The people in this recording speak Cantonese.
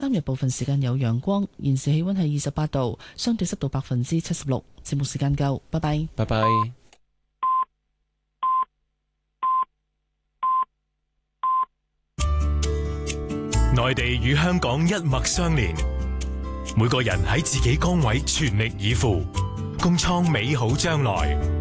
今日部分時間有陽光，現時氣溫係28度，相對濕度76%。節目時間夠，拜拜。 拜拜。 內地與香港一脈相連，每個人喺自己崗位全力以赴，共創美好將來。